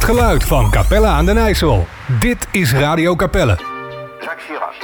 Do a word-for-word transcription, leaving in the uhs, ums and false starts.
Het geluid van Capelle aan den IJssel. Dit is Radio Capelle. Jacques Chirac.